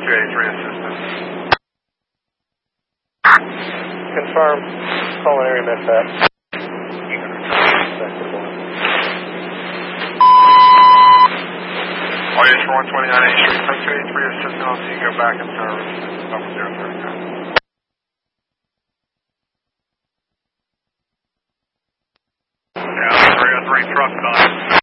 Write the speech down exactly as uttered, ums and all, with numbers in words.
two eighty-three assistance. Confirm. Calling area dispatch. Audience for one twenty-nine eighth Street, type two eighty-three assistant on scene, go back in service. Double zero thirty-nine. Yeah, three oh three truck nine.